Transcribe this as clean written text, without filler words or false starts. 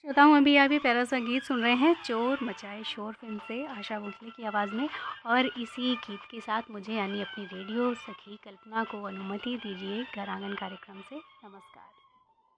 श्रोताओं, अभी आप ये प्यारा सा गीत सुन रहे हैं चोर मचाए शोर फ़िल्म से आशा भोसले की आवाज़ में। और इसी गीत के साथ मुझे यानी अपनी रेडियो सखी कल्पना को अनुमति दीजिए घर आंगन कार्यक्रम से नमस्कार।